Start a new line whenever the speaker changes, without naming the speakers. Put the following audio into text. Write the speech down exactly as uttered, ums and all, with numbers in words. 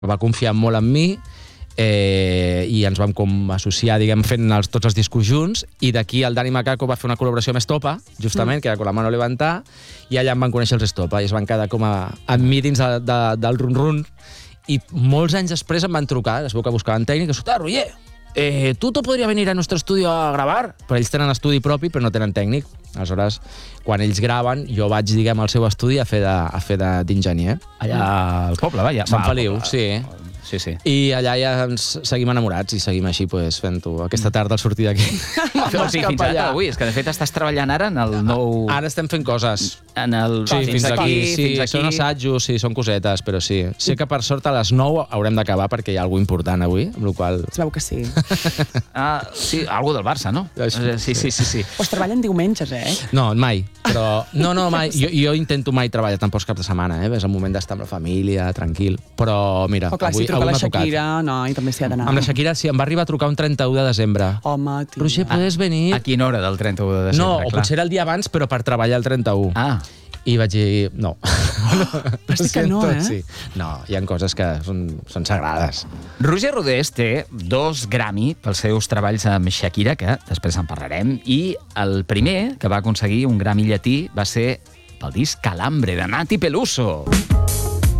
va confiar molt en mi eh, i ens vam com associar, diguem, fent els, tots els discos junts, i d'aquí el Dani Macaco va fer una col·laboració amb Estopa, justament, mm. que era con la mano levantar, i allà em van conèixer els Estopa, i es van quedar com a, amb mi dins de, de, del run-run, i molts anys després em van trucar, es veu que buscaven tècnic, i Roger, eh, tu te podria venir a nostre estudi a gravar? Però ells tenen estudi propi, però no tenen tècnic. Aleshores, quan ells graven, jo vaig, diguem, al seu estudi a fer de, a fer d'enginyer.
Allà al poble, vaja.
Sant Feliu, sí.
Sí, sí.
I allà ja ens seguim enamorats i seguim així, pues, fent-ho. Aquesta tarda al sortir d'aquí.
O sigui, fins allà avui. És que, de fet, estàs treballant ara en el nou...
Ara estem fent coses.
En el...
Sí, fins, fins aquí, aquí, sí,
fins aquí.
Són assajos, sí, són cosetes, però sí. Sé que, per sort, a les nou haurem d'acabar perquè hi ha alguna important avui, amb la qual...
Es veu que sí.
Ah, sí, algú del Barça, no? Sí, sí, sí, sí.
Pues treballen diumenges, eh?
No, mai. Però... No, no, mai. Jo, jo intento mai treballar tampoc caps de setmana, eh? És el moment d'estar amb la família, tranquil. Però, mira,
oh, clar,
avui,
si truca
avui
la
m'ha tocat.
Shakira, no, i també s'hi ha d'anar.
Amb la Shakira, sí, em va arribar a trucar un trenta-u de desembre.
Home, tio.
Roger, puedes venir?
A quina hora del trenta-u de desembre?
No, o
clar.
potser era el dia abans, però per treballar el trenta-u.
Ah.
I vaig dir, no.
Però sí que no, eh?
Sí. No, hi ha coses que són, són sagrades.
Roger Rodés té dos Grammy pels seus treballs amb Shakira, que després en parlarem, i el primer que va aconseguir un Grammy llatí va ser pel disc Calambre, de Nati Peluso.